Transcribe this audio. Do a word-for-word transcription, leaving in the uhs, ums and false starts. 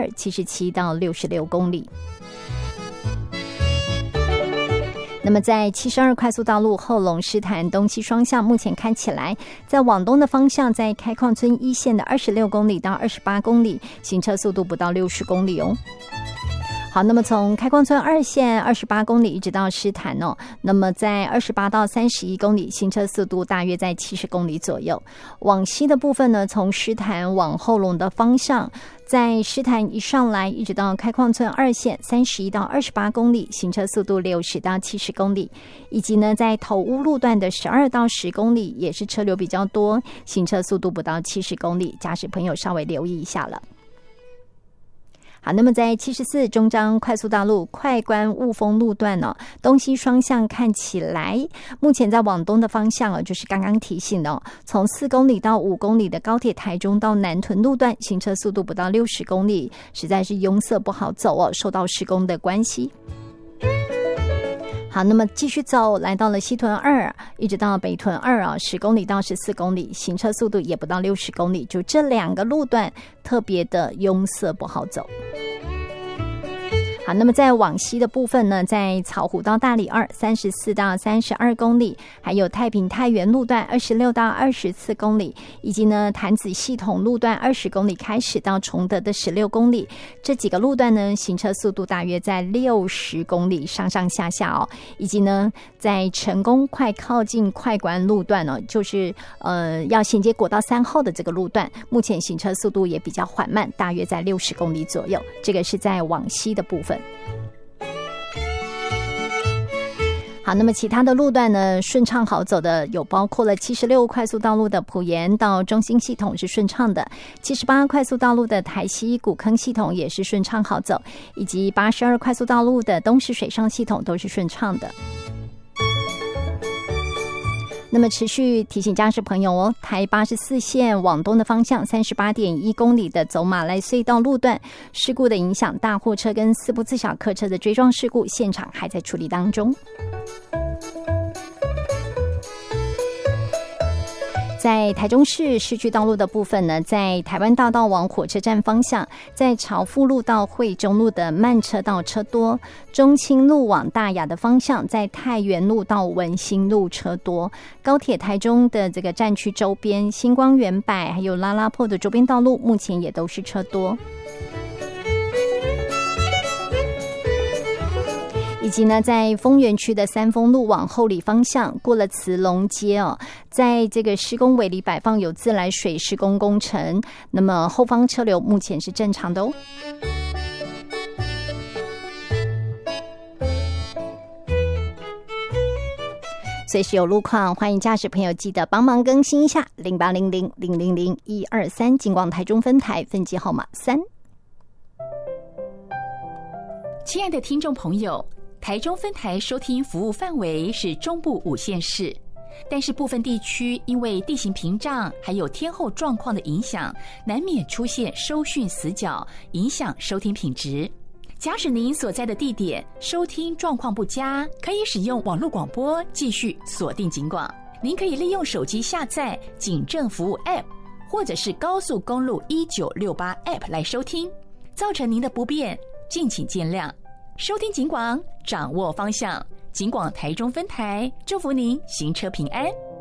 二七十七到六十六公里。那么在七十二快速道路后龙狮潭东西双向，目前看起来在往东的方向，在开矿村一线的二十六公里到二十八公里，行车速度不到六十公里哦。好，那么从开矿村二线二十八公里一直到狮潭哦，那么在二十八到三十一公里，行车速度大约在七十公里左右。往西的部分呢，从狮潭往后龙的方向，在狮潭一上来一直到开矿村二线三十一到二十八公里，行车速度六十到七十公里，以及呢在头屋路段的十二到十公里也是车流比较多，行车速度不到七十公里，驾驶朋友稍微留意一下了。好，那么在七十四中彰快速道路快关雾峰路段呢、哦，东西双向看起来，目前在往东的方向哦，就是刚刚提醒的哦，从四公里到五公里的高铁台中到南屯路段，行车速度不到六十公里，实在是拥塞不好走哦，受到施工的关系。好，那么继续走，来到了西屯二，一直到北屯二啊，十公里到十四公里，行车速度也不到六十公里，就这两个路段特别的拥塞不好走。好，那么在往西的部分呢，在草湖到大里二三十四到三十二公里，还有太平太原路段二十六到二十四公里，以及呢潭子系统路段二十公里开始到崇德的十六公里，这几个路段呢行车速度大约在六十公里上上下下哦，以及呢在成功快靠近快关路段哦，就是呃要衔接国道三号的这个路段，目前行车速度也比较缓慢，大约在六十公里左右，这个是在往西的部分。好，那么其他的路段呢，顺畅好走的有包括了七十六快速道路的埔盐到中兴系统是顺畅的，七十八快速道路的台西古坑系统也是顺畅好走，以及八十二快速道路的东石水上系统都是顺畅的。那么持续提醒驾驶朋友哦，台八十四线往东的方向三十八点一公里的走马来隧道路段，事故的影响，大货车跟四部自小客车的追撞事故现场还在处理当中。在台中市市区道路的部分呢，在台湾大道往火车站方向，在朝富路到惠中路的慢车道车多，中清路往大雅的方向，在太原路到文心路车多，高铁台中的这个站区周边，星光园柏还有拉拉坡的周边道路，目前也都是车多。以及呢，在丰原区的三丰路往后里方向，过了慈龙街哦，在这个施工围篱摆放有自来水施工工程，那么后方车流目前是正常的哦。随时有路况，欢迎驾驶朋友记得帮忙更新一下零八零零零零零一二三，警广台中分台分机号码三。 亲爱的听众朋友，台中分台收听服务范围是中部五县市，但是部分地区因为地形屏障还有天候状况的影响，难免出现收讯死角，影响收听品质。假使您所在的地点收听状况不佳，可以使用网络广播继续锁定警广。您可以利用手机下载警政服务 App 或者是高速公路一九六八 App 来收听，造成您的不便敬请见谅。收听警广，掌握方向，警广台中分台，祝福您行车平安。